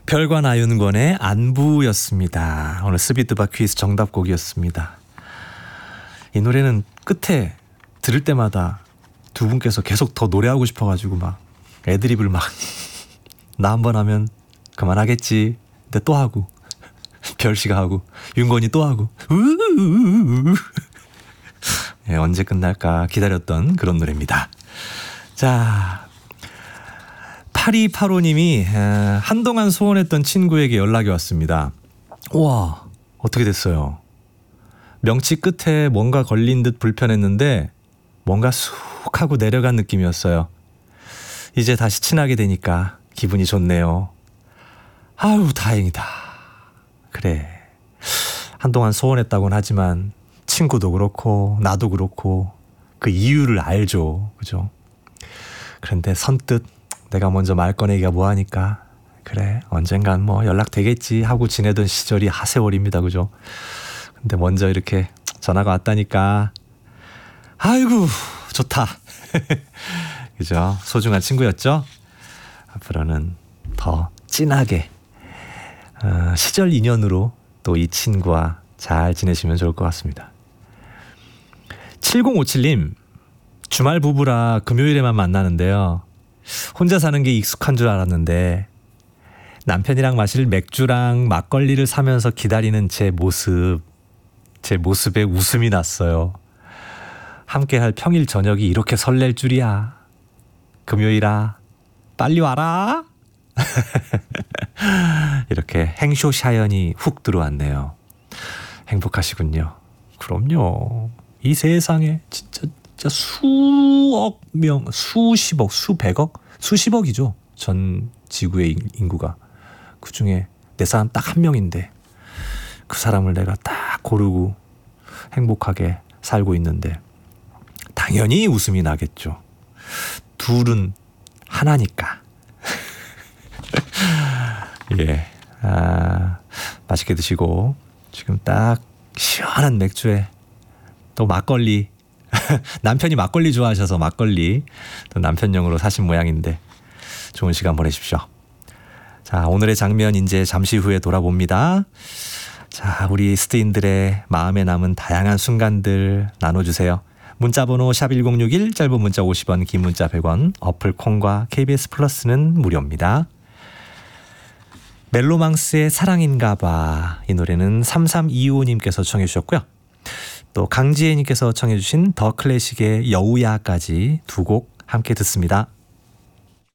별관 아윤권의 안부였습니다. 오늘 스비드바 퀴즈 정답곡이었습니다. 이 노래는 끝에 들을 때마다 두 분께서 계속 더 노래하고 싶어가지고 막 애드립을 막 나 한 번 하면 그만하겠지. 근데 또 하고 별씨가 하고 윤건이 또 하고 예, 언제 끝날까 기다렸던 그런 노래입니다. 자, 8285님이 한동안 소원했던 친구에게 연락이 왔습니다. 우와, 어떻게 됐어요? 명치 끝에 뭔가 걸린 듯 불편했는데 뭔가 쑥 하고 내려간 느낌이었어요. 이제 다시 친하게 되니까 기분이 좋네요. 아유, 다행이다. 그래, 한동안 소원했다고는 하지만 친구도 그렇고 나도 그렇고 그 이유를 알죠. 그죠? 그런데 선뜻 내가 먼저 말 꺼내기가 뭐하니까 그래, 언젠간 뭐 연락되겠지 하고 지내던 시절이 하세월입니다. 그죠? 근데 먼저 이렇게 전화가 왔다니까 아이고 좋다. 그죠? 소중한 친구였죠? 앞으로는 더 진하게 시절 인연으로 또 이 친구와 잘 지내시면 좋을 것 같습니다. 7057님, 주말 부부라 금요일에만 만나는데요. 혼자 사는 게 익숙한 줄 알았는데 남편이랑 마실 맥주랑 막걸리를 사면서 기다리는 제 모습에 웃음이 났어요. 함께할 평일 저녁이 이렇게 설렐 줄이야. 금요일아, 빨리 와라. 이렇게 행쇼 샤연이 훅 들어왔네요. 행복하시군요. 그럼요. 이 세상에 진짜 수억 명, 수십억, 수백억, 수십억이죠. 전 지구의 인구가. 그중에 내 사람 딱 한 명인데 그 사람을 내가 딱 고르고 행복하게 살고 있는데 당연히 웃음이 나겠죠. 둘은 하나니까. 예, 맛있게 드시고 지금 딱 시원한 맥주에 또 막걸리. 남편이 막걸리 좋아하셔서 막걸리 또 남편용으로 사신 모양인데 좋은 시간 보내십시오. 자, 오늘의 장면 이제 잠시 후에 돌아봅니다. 자, 우리 스트인들의 마음에 남은 다양한 순간들 나눠주세요. 문자번호 샵1061, 짧은 문자 50원, 긴 문자 100원, 어플 콩과 KBS 플러스는 무료입니다. 멜로망스의 사랑인가봐, 이 노래는 3325님께서 청해 주셨고요. 또 강지혜님께서 청해 주신 더 클래식의 여우야까지 두 곡 함께 듣습니다.